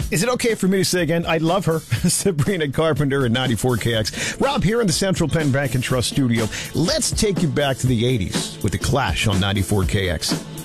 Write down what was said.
Is it okay for me to say again? I love her. Sabrina Carpenter at 94KX. Rob here in the Central Penn Bank and Trust studio. Let's take you back to the 80s with The Clash on 94KX.